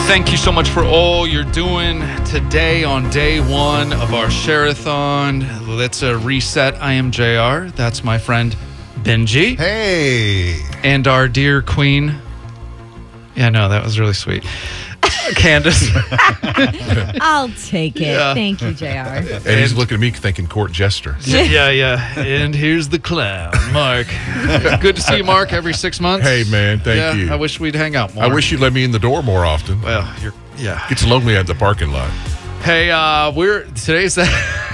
Thank you so much for all you're doing today on day one of our share-a-thon. Let's reset. I am JR. That's my friend Benji. Hey. And our dear queen. Yeah, no, that was really sweet. Candace. I'll take it. Yeah. Thank you, JR. And he's looking at me thinking court jester. Yeah. And here's the clown, Mark. Good to see you, Mark, every 6 months. Hey, man, thank you. I wish we'd hang out more. I wish you'd let me in the door more often. Well, It's lonely at the parking lot. Hey, today's I've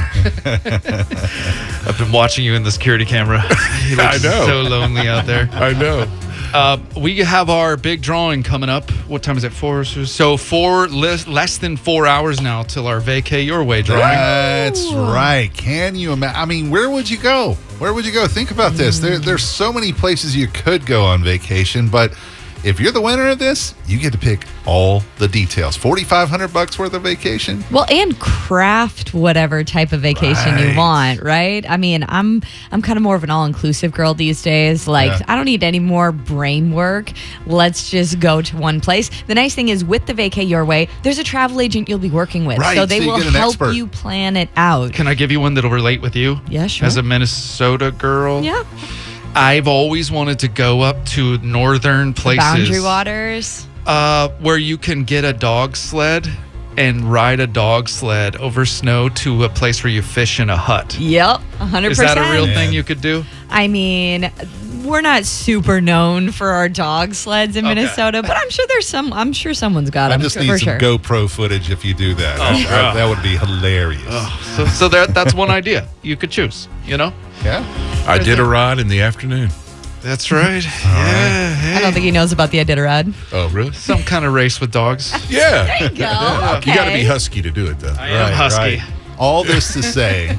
been watching you in the security camera. You look I know. so lonely out there. I know. We have our big drawing coming up. What time is it? 4? So less than 4 hours now till our Vacay Your Way drawing. That's right. Can you imagine? I mean, where would you go? Where would you go? Think about this. There's so many places you could go on vacation, but if you're the winner of this, you get to pick all the details. $4,500 worth of vacation. Well, and craft whatever type of vacation you want, right? I mean, I'm kind of more of an all-inclusive girl these days. Like, I don't need any more brain work. Let's just go to one place. The nice thing is with the Vacay Your Way, there's a travel agent you'll be working with. Right, So they so you will get an help expert. you plan it out. Can I give you one that'll relate with you? Yeah, sure. As a Minnesota girl. Yeah. I've always wanted to go up to northern places. Boundary waters. Where you can get a dog sled and ride a dog sled over snow to a place where you fish in a hut. Yep, 100%. Is that a real thing you could do? I mean, we're not super known for our dog sleds in Minnesota, but I'm sure someone's got them. I just need some GoPro footage if you do that. That would be hilarious. So that's one idea you could choose, you know? Yeah. I did a ride in the afternoon. That's right. Yeah. Hey. I don't think he knows about the Iditarod. Oh, really? Some kind of race with dogs. Yeah. There you go. Okay. You got to be husky to do it, though. I am husky. Right. All this to say,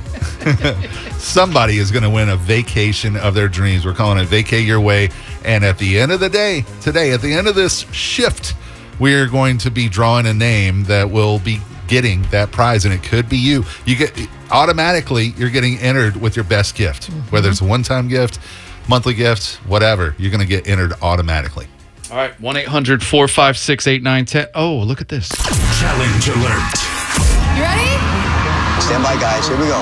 somebody is going to win a vacation of their dreams. We're calling it Vacay Your Way. And at the end of the day, today, at the end of this shift, we're going to be drawing a name that will be getting that prize, and it could be you. You get automatically, you're getting entered with your best gift, whether it's a one-time gift, monthly gift, whatever. You're going to get entered automatically. All right, 1-800-456-8910. Oh, look at this. Challenge alert. You ready? Stand by, guys. Here we go.